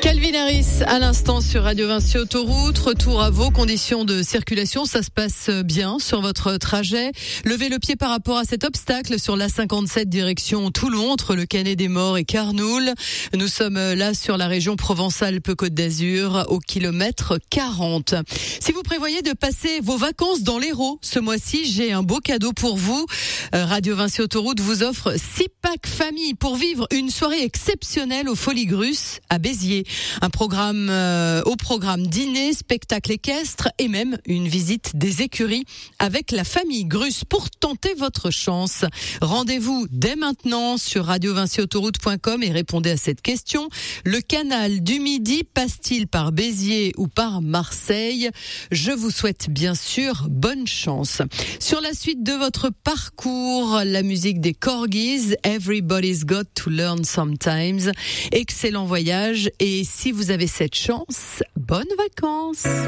Calvin Harris à l'instant sur Radio Vinci Autoroute. Retour à vos conditions de circulation. Ça se passe bien sur votre trajet. Levez le pied par rapport à cet obstacle sur l'A57 direction Toulon entre le Canet des Morts et Carnoul. Nous sommes là sur la région Provence-Alpes-Côte d'Azur au kilomètre 40. Si vous prévoyez de passer vos vacances dans l'Hérault ce mois-ci, j'ai un beau cadeau pour vous. Radio Vinci Autoroute vous offre 6 packs famille pour vivre une soirée exceptionnelle aux Folies Grusses à Béziers. Un programme au programme dîner, spectacle équestre et même une visite des écuries avec la famille Grusse pour tenter votre chance. Rendez-vous dès maintenant sur radiovinciautoroute.com et répondez à cette question. Le canal du Midi passe-t-il par Béziers ou par Marseille? Je vous souhaite bien sûr bonne chance. Sur la suite de votre parcours, la musique des Corgis, Everybody's Got to Learn Sometimes. Excellent voyage et si vous avez cette chance, bonnes vacances.